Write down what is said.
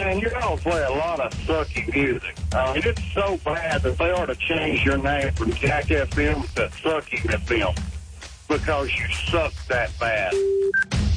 Man, you all play a lot of sucky music. It's so bad that they ought to change your name from Jack FM to Sucky FM because you suck that bad.